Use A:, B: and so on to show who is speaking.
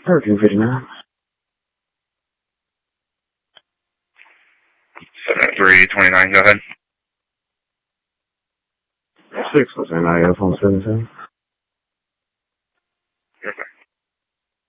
A: 1359.
B: 70329, go ahead.
A: 6 was NIF on 77.